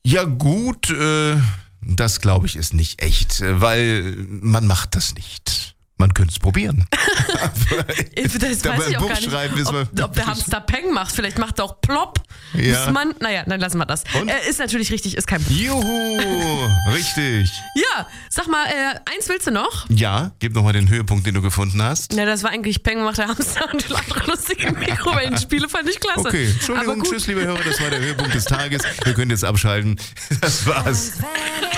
Ja gut, das glaube ich ist nicht echt, weil man macht das nicht. Man könnte es probieren. Das weiß ich auch gar nicht, ob der Hamster Peng macht. Vielleicht macht er auch Plopp. Ja. Dann lassen wir das. Und? Ist natürlich richtig, ist kein Juhu, richtig. Ja, sag mal, eins willst du noch? Ja, gib nochmal den Höhepunkt, den du gefunden hast. Ja, das war eigentlich Peng macht der Hamster und andere lustige Mikrowellenspiele, fand ich klasse. Okay, Entschuldigung, tschüss, liebe Hörer, das war der Höhepunkt des Tages. Ihr könnt jetzt abschalten. Das war's.